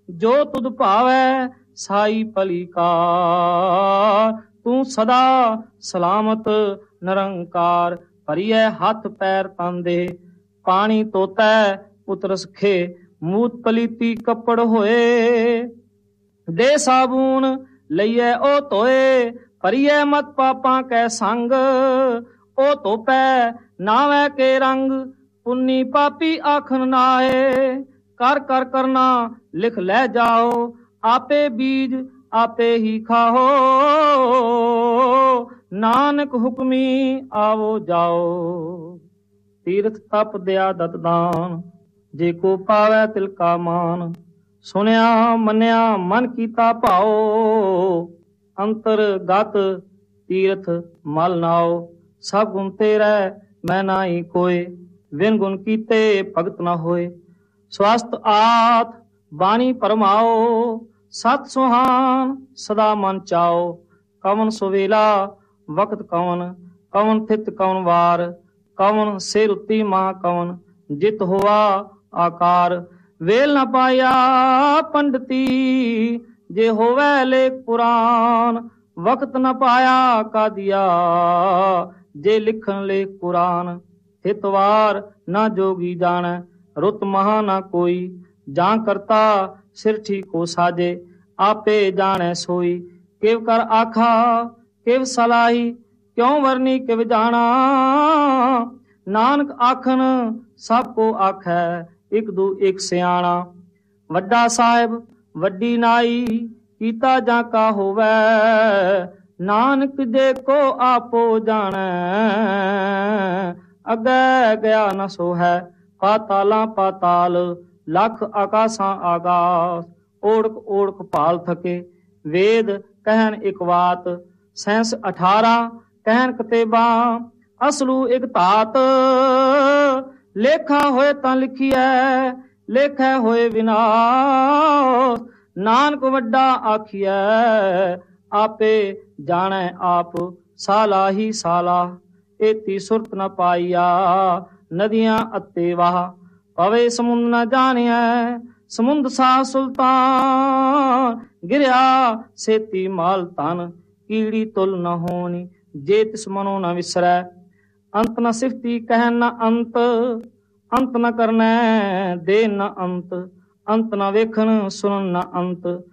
जो तुद भावै साई भली कार। तू सदा सलामत निरंकार। भरिए हथ पैर तन दे पानी तोतै पुत्र सखे। मूत पलीती कपड़ होए दे साबून लइए ओ धोए। भरिए मत पापां कै संग ओ धोपै नावै के रंग। पुन्नी पापी आखन नाए कर कर करना लिख लै जाओ। आपे बीज आपे ही खाओ नानक हुक्मी आवो जाओ। तीर्थ तप दया दत दान जे को पावै तिल का मान। सुनिया मन्या मन कीता भाओ अंतरगत तीर्थ मल नाओ। सब गुण तेरै मैं नाई कोय बिन गुण कीते भगत न होए। स्वस्थ आत बाणी परमाओ सत सुहान सदा मन चाओ। कवन सुवेला वक्त कवन कवन थित कवन वार। कवन सिर उत्ती मां कवन जित हुआ आकार। वेल न पाया पंडिती जे होवै लेख पुराण। वक्त न पाया का दिया जे लिखन लेख पुराण। हितवार न जोगी जाने रुत महा न कोई। जां करता सिर ठीक हो साजे आपे जाने सोई। किव कर आखा किव सलाही क्यों वरनी किव जाना। नानक आखन सब को आखै एक दू एक सियाणा। वड्डा साहिब वड्डी नाई कीता जा का होवै। नानक जे को आपो जाने अगे गया न सो है। पाताला पाताल लख आकाशां आकाश। ओढ़क ओढ़क भाल थके वेद कहन एक बात। सैंस 18 कहन कतेबा असलू एक तात। लेखा होए तां लिखिए लेखै होए विनाश। नानक वड्डा आखिए आपे जाने आप। साला ही साला एती सुरत न पाइया नदियां अते वाह। पवे समुंद न जानिए समुंद सा सुल्तान। गिरया सेती माल तन कीड़ी तुल न होनी जे तिस मनो न विसरै। अंत न सिफती कहन न अंत अंत न करनै दे न अंत। अंत न वेखन सुनन न अंत।